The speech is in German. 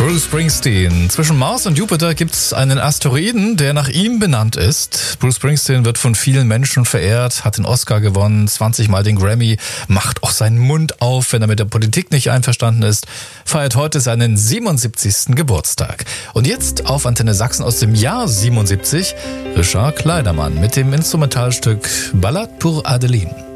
Bruce Springsteen. Zwischen Mars und Jupiter gibt es einen Asteroiden, der nach ihm benannt ist. Bruce Springsteen wird von vielen Menschen verehrt, hat den Oscar gewonnen, 20 Mal den Grammy, macht auch seinen Mund auf, wenn er mit der Politik nicht einverstanden ist, feiert heute seinen 77. Geburtstag. Und jetzt auf Antenne Sachsen aus dem Jahr 77, Richard Kleidermann mit dem Instrumentalstück Ballade pour Adeline.